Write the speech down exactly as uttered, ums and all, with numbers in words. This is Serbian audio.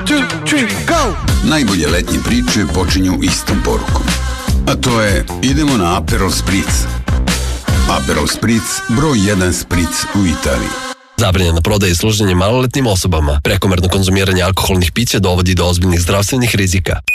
two, three, go! Najbolje letnje priče počinju istom porukom. A to je, idemo na Aperol Spritz. Aperol Spritz, broj jedan Spritz u Italiji. Zabranjena prodaja i služenje maloletnim osobama. Prekomerno konzumiranje alkoholnih pića dovodi do ozbiljnih zdravstvenih rizika.